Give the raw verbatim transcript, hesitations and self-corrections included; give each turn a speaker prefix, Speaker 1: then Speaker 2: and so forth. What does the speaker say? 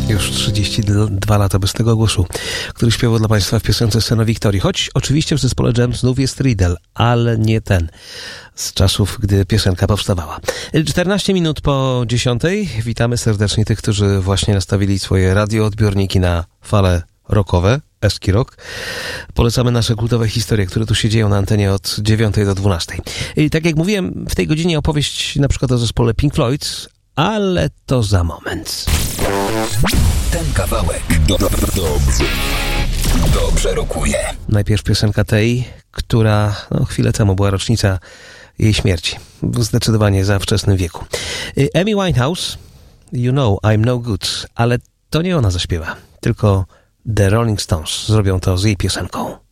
Speaker 1: Już trzydzieści dwa lata bez tego głosu, który śpiewał dla Państwa w piosence Scena Wiktorii. Choć oczywiście w zespole Jam znów jest Riddle, ale nie ten z czasów, gdy piosenka powstawała. czternaście minut po dziesiątej. Witamy serdecznie tych, którzy właśnie nastawili swoje radioodbiorniki na fale rockowe, eski rock. Polecamy nasze kultowe historie, które tu się dzieją na antenie od dziewiątej do dwunastej. I tak jak mówiłem, w tej godzinie opowieść na przykład o zespole Pink Floyd, ale to za moment.
Speaker 2: Ten kawałek do, do, dobrze, dobrze rokuje.
Speaker 1: Najpierw piosenka tej, która no, chwilę temu była rocznica jej śmierci. Zdecydowanie za wczesnym wieku. Amy Winehouse, You Know I'm No Good, ale to nie ona zaśpiewa, tylko The Rolling Stones zrobią to z jej piosenką.